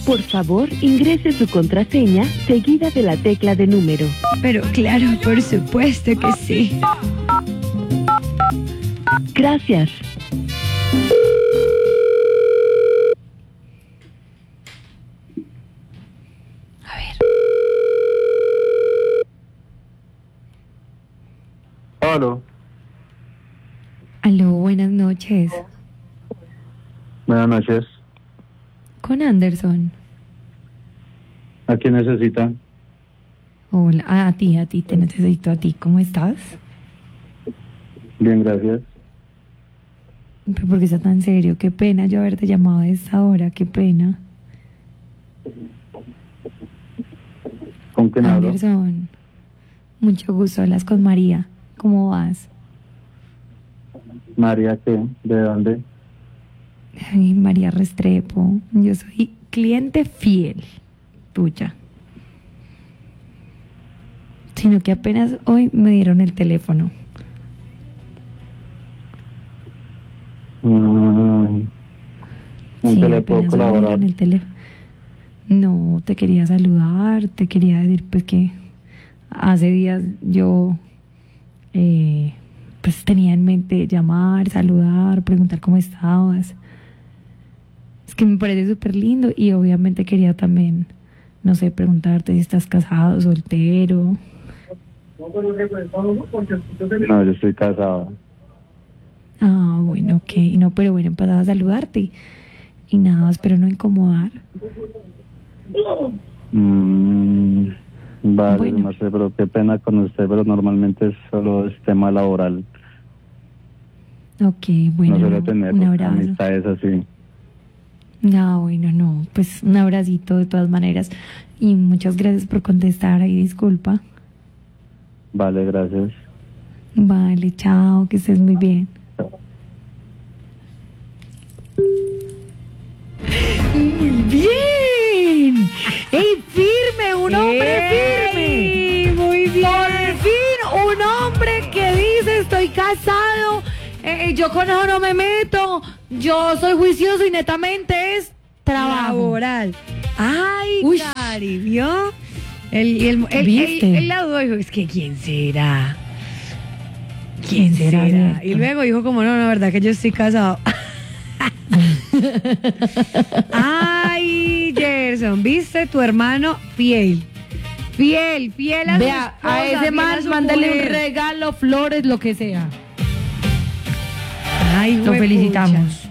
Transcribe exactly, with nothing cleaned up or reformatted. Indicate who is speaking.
Speaker 1: Por favor, ingrese su contraseña seguida de la tecla de número.
Speaker 2: Pero claro, por supuesto que sí.
Speaker 1: Gracias.
Speaker 2: A ver.
Speaker 3: Aló.
Speaker 2: Aló, buenas noches.
Speaker 3: Buenas noches.
Speaker 2: Con Anderson.
Speaker 3: ¿A quién necesita?
Speaker 2: Hola, a ti, a ti, te necesito a ti. ¿Cómo estás?
Speaker 3: Bien, gracias.
Speaker 2: ¿Pero por qué está tan serio? Qué pena yo haberte llamado a esta hora, qué pena.
Speaker 3: ¿Con quién hablo?
Speaker 2: Anderson, mucho gusto, hablas con María. ¿Cómo vas?
Speaker 3: María, ¿qué? ¿De dónde?
Speaker 2: Ay, María Restrepo, yo soy cliente fiel tuya. Sino que apenas hoy me dieron el teléfono.
Speaker 3: Mm, ¿Un
Speaker 2: Sí,
Speaker 3: te le puedo
Speaker 2: apenas hoy me
Speaker 3: colaborar?
Speaker 2: dieron el teléfono. No, te quería saludar, te quería decir pues que hace días yo eh, pues tenía en mente llamar, saludar, preguntar cómo estabas. Es que me parece súper lindo y obviamente quería también, no sé, preguntarte si estás casado, soltero.
Speaker 3: No, yo estoy casado.
Speaker 2: Ah, bueno, ok, no, pero bueno, pasaba a saludarte y nada, espero no incomodar.
Speaker 3: Mm, vale,
Speaker 2: Bueno.
Speaker 3: no sé, pero qué pena con usted, pero normalmente es solo es tema laboral.
Speaker 2: Ok, bueno,
Speaker 3: no suelo
Speaker 2: no,
Speaker 3: tener
Speaker 2: un abrazo.
Speaker 3: amistades así.
Speaker 2: No, bueno, no, pues un abracito de todas maneras y muchas gracias por contestar y disculpa.
Speaker 3: Vale, gracias.
Speaker 2: Vale, chao, que estés muy bien. Muy bien. ¡Ey, firme! ¡Un hombre firme! Muy bien. Por fin, un hombre que dice estoy casado, eh, yo con eso no me meto, yo soy juicioso y netamente es trabajo.
Speaker 4: Laboral. Ay,
Speaker 2: Uy.
Speaker 4: Cari, ¿vio? El, el, el, el,
Speaker 2: ¿Viste?
Speaker 4: el, el lado dijo, es que ¿quién será? ¿Quién
Speaker 2: ¿Quién será,
Speaker 4: será?
Speaker 2: cierto?
Speaker 4: Y luego dijo como, no, no, la verdad que yo estoy casado. Ay, Gerson, ¿viste? Tu hermano fiel. Fiel, fiel a
Speaker 2: Vea,
Speaker 4: su
Speaker 2: a
Speaker 4: esposa,
Speaker 2: ese
Speaker 4: fiel
Speaker 2: man,
Speaker 4: su
Speaker 2: mándale un
Speaker 4: mujer.
Speaker 2: regalo, flores, lo que sea.
Speaker 4: Ay,
Speaker 2: Lo
Speaker 4: juepucha.
Speaker 2: felicitamos.